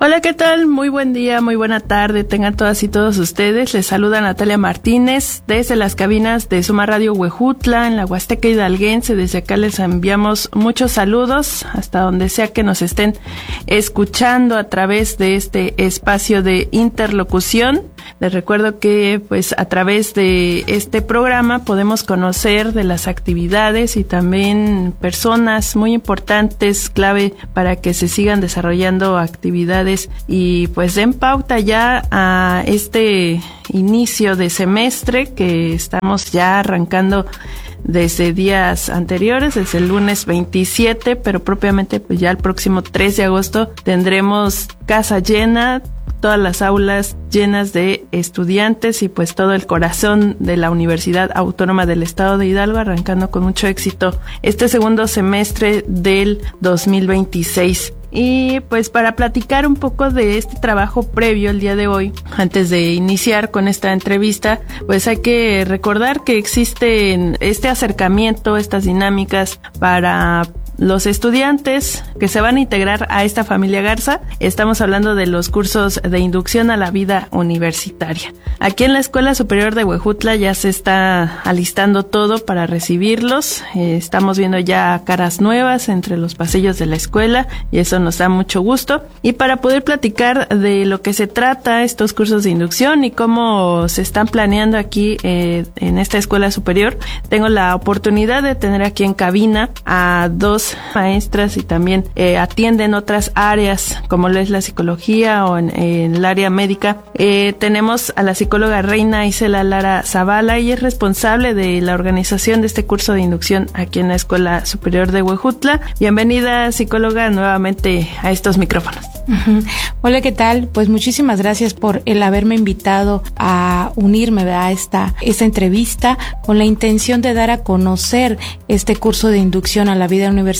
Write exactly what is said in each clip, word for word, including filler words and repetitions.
Hola, ¿qué tal? Muy buen día, muy buena tarde, tengan todas y todos ustedes. Les saluda Natalia Martínez desde las cabinas de Suma Radio Huejutla en la Huasteca Hidalguense. Desde acá les enviamos muchos saludos hasta donde sea que nos estén escuchando a través de este espacio de interlocución. Les recuerdo que pues a través de este programa podemos conocer de las actividades y también personas muy importantes, clave para que se sigan desarrollando actividades y pues den pauta ya a este inicio de semestre que estamos ya arrancando desde días anteriores, desde el lunes veintisiete, pero propiamente pues ya el próximo tres de agosto tendremos casa llena, todas las aulas llenas de estudiantes y pues todo el corazón de la Universidad Autónoma del Estado de Hidalgo, arrancando con mucho éxito este segundo semestre del dos mil veintiséis. Y pues para platicar un poco de este trabajo previo el día de hoy, antes de iniciar con esta entrevista, pues hay que recordar que existe este acercamiento, estas dinámicas para los estudiantes que se van a integrar a esta familia Garza. Estamos hablando de los cursos de inducción a la vida universitaria. Aquí en la Escuela Superior de Huejutla ya se está alistando todo para recibirlos. Eh, estamos viendo ya caras nuevas entre los pasillos de la escuela y eso nos da mucho gusto. Y para poder platicar de lo que se trata estos cursos de inducción y cómo se están planeando aquí eh, en esta escuela superior, tengo la oportunidad de tener aquí en cabina a dos maestras y también eh, atienden otras áreas como lo es la psicología o en, en el área médica. Eh, tenemos a la psicóloga Reina Isela Lara Zavala. Ella es responsable de la organización de este curso de inducción aquí en la Escuela Superior de Huejutla. Bienvenida, psicóloga, nuevamente a estos micrófonos. Uh-huh. Hola, ¿qué tal? Pues muchísimas gracias por el haberme invitado a unirme a esta, esta entrevista con la intención de dar a conocer este curso de inducción a la vida universitaria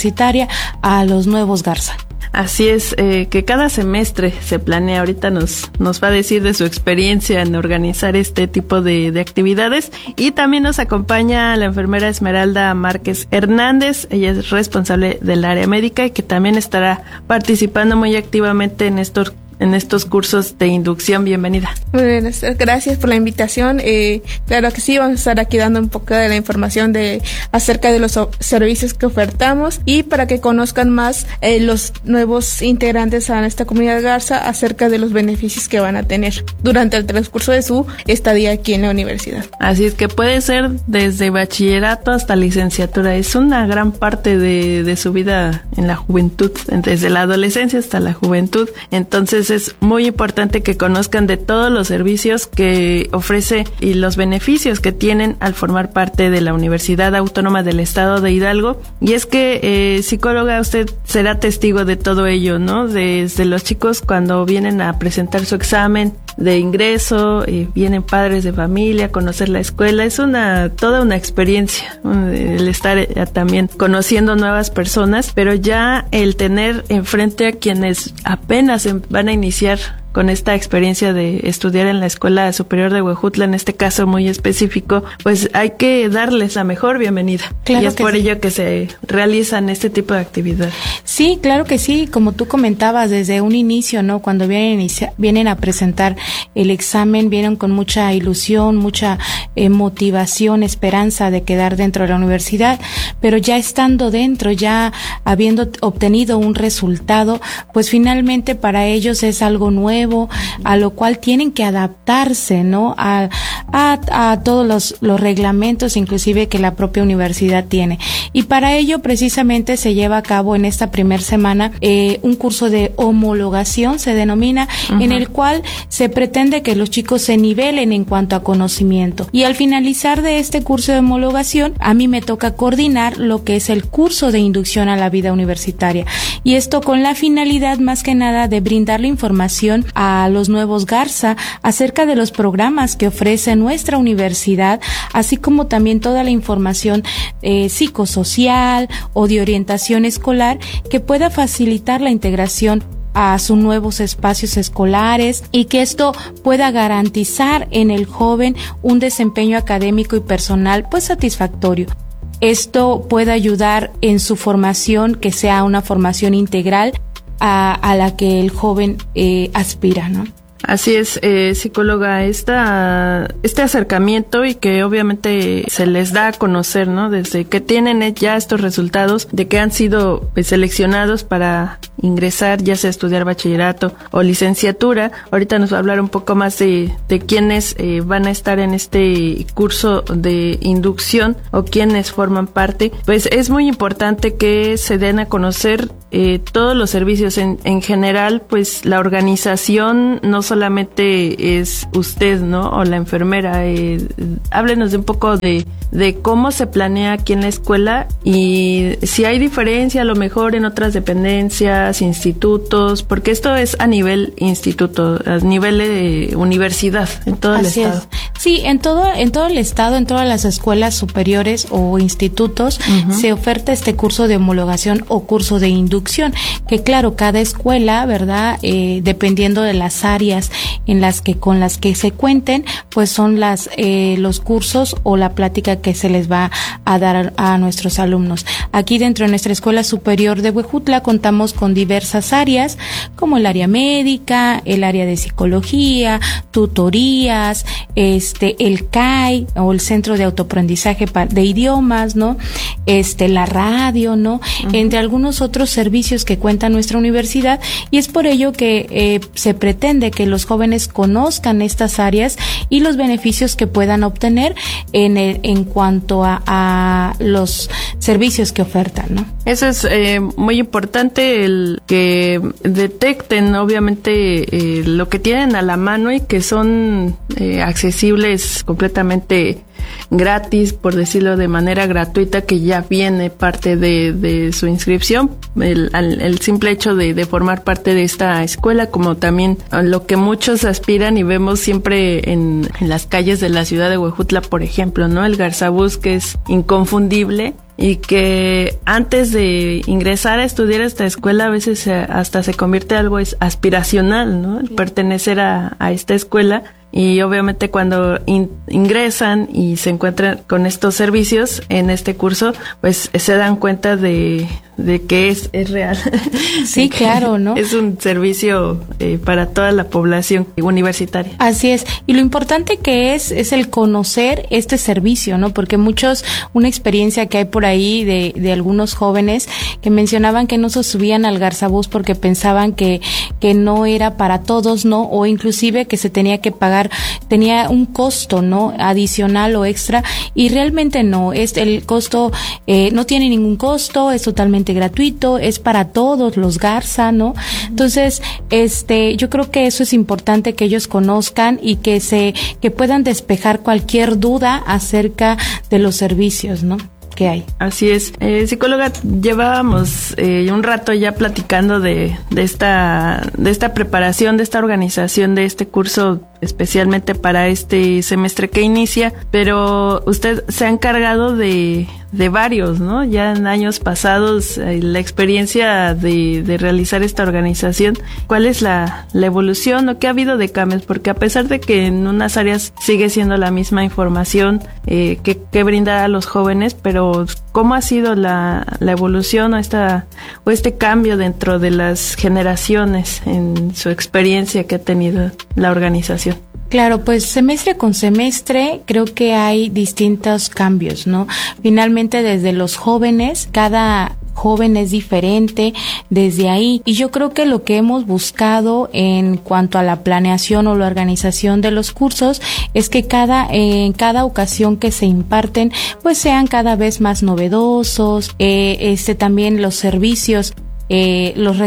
a los nuevos Garza. Así es, eh, que cada semestre se planea, ahorita nos nos va a decir de su experiencia en organizar este tipo de, de actividades. Y también nos acompaña la enfermera Esmeralda Márquez Hernández. Ella es responsable del área médica y que también estará participando muy activamente en estos en estos cursos de inducción. Bienvenida. Muy bien, gracias por la invitación. Eh, claro que sí, vamos a estar aquí dando un poco de la información de acerca de los servicios que ofertamos y para que conozcan más eh, los nuevos integrantes a esta comunidad Garza acerca de los beneficios que van a tener durante el transcurso de su estadía aquí en la universidad. Así es que puede ser desde bachillerato hasta licenciatura. Es una gran parte de, de su vida en la juventud, desde la adolescencia hasta la juventud. Entonces es muy importante que conozcan de todos los servicios que ofrece y los beneficios que tienen al formar parte de la Universidad Autónoma del Estado de Hidalgo. Y es que, eh, psicóloga, usted será testigo de todo ello, ¿no? Desde los chicos cuando vienen a presentar su examen de ingreso, eh, vienen padres de familia a conocer la escuela. Es una toda una experiencia el estar eh, también conociendo nuevas personas, pero ya el tener enfrente a quienes apenas van a iniciar con esta experiencia de estudiar en la Escuela Superior de Huejutla, en este caso muy específico, pues hay que darles la mejor bienvenida. Claro y es que por sí. ello que se realizan este tipo de actividades. Sí, claro que sí, como tú comentabas desde un inicio, ¿no? Cuando vienen, inicia, vienen a presentar el examen, vienen con mucha ilusión, mucha eh, motivación, esperanza de quedar dentro de la universidad, pero ya estando dentro, ya habiendo obtenido un resultado, pues finalmente para ellos es algo nuevo, a lo cual tienen que adaptarse, ¿no? A, a, a todos los, los reglamentos, inclusive que la propia universidad tiene. Y para ello, precisamente, se lleva a cabo en esta primer semana eh, un curso de homologación, se denomina, uh-huh. en el cual se pretende que los chicos se nivelen en cuanto a conocimiento. Y al finalizar de este curso de homologación, a mí me toca coordinar lo que es el curso de inducción a la vida universitaria. Y esto con la finalidad, más que nada, de brindarle información a los nuevos Garza acerca de los programas que ofrece nuestra universidad, así como también toda la información eh, psicosocial o de orientación escolar que pueda facilitar la integración a sus nuevos espacios escolares y que esto pueda garantizar en el joven un desempeño académico y personal pues satisfactorio. Esto puede ayudar en su formación, que sea una formación integral, a, a la que el joven eh, aspira, ¿no? Así es, eh, psicóloga, esta, este acercamiento y que obviamente se les da a conocer, ¿no? Desde que tienen ya estos resultados, de que han sido pues, seleccionados para ingresar, ya sea estudiar bachillerato o licenciatura. Ahorita nos va a hablar un poco más de, de quiénes eh, van a estar en este curso de inducción o quiénes forman parte. Pues es muy importante que se den a conocer eh, todos los servicios en, en general, pues la organización no solamente es usted, ¿no? O la enfermera. Eh, háblenos de un poco de, de cómo se planea aquí en la escuela y si hay diferencia a lo mejor en otras dependencias, institutos, porque esto es a nivel instituto, a nivel de universidad, en todo el Así estado. Es. Sí, en todo, en todo el estado, en todas las escuelas superiores o institutos, uh-huh. se oferta este curso de homologación o curso de inducción, que claro, cada escuela, ¿verdad? Eh, dependiendo de las áreas en las que con las que se cuenten, pues son las eh, los cursos o la plática que se les va a dar a, a nuestros alumnos. Aquí dentro de nuestra Escuela Superior de Huejutla contamos con diversas áreas, como el área médica, el área de psicología, tutorías, este el C A I o el Centro de Autoaprendizaje de Idiomas, ¿no? Este la radio, ¿no? Uh-huh. Entre algunos otros servicios que cuenta nuestra universidad, y es por ello que eh, se pretende que los jóvenes conozcan estas áreas y los beneficios que puedan obtener en el, en cuanto a, a los servicios que ofertan, ¿no? Eso es eh, muy importante, el que detecten obviamente eh, lo que tienen a la mano y que son eh, accesibles completamente gratis, por decirlo de manera gratuita, que ya viene parte de, de su inscripción, el, el simple hecho de, de formar parte de esta escuela, como también lo que muchos aspiran y vemos siempre en, en las calles de la ciudad de Huejutla, por ejemplo, ¿no? El Garzabús, que es inconfundible y que antes de ingresar a estudiar a esta escuela a veces hasta se convierte en algo aspiracional, ¿no? El pertenecer a, a esta escuela. Y obviamente cuando in, ingresan y se encuentran con estos servicios en este curso, pues se dan cuenta de, de que es, es real. Sí, claro, ¿no? Es un servicio eh, para toda la población universitaria. Así es. Y lo importante que es, es el conocer este servicio, ¿no? Porque muchos, una experiencia que hay por ahí de, de algunos jóvenes que mencionaban que no se subían al Garzabús porque pensaban que, que no era para todos, ¿no? O inclusive que se tenía que pagar, tenía un costo, ¿no? Adicional o extra, y realmente no, es el costo, eh, no tiene ningún costo, es totalmente gratuito, es para todos los Garza, ¿no? Entonces, este, yo creo que eso es importante que ellos conozcan y que se, que puedan despejar cualquier duda acerca de los servicios, ¿no? que hay. Así es. Eh, psicóloga, llevábamos eh, un rato ya platicando de, de esta de esta preparación, de esta organización de este curso especialmente para este semestre que inicia, pero usted se ha encargado de, de varios, ¿no? Ya en años pasados, eh, la experiencia de, de realizar esta organización, ¿cuál es la, la evolución o qué ha habido de cambios? Porque a pesar de que en unas áreas sigue siendo la misma información eh, que, que brinda a los jóvenes, pero ¿cómo ha sido la, la evolución o, esta, o este cambio dentro de las generaciones en su experiencia que ha tenido la organización? Claro, pues semestre con semestre creo que hay distintos cambios, ¿no? Finalmente desde los jóvenes, cada joven es diferente desde ahí, y yo creo que lo que hemos buscado en cuanto a la planeación o la organización de los cursos es que cada en cada ocasión que se imparten pues sean cada vez más novedosos, eh, este también los servicios, eh, los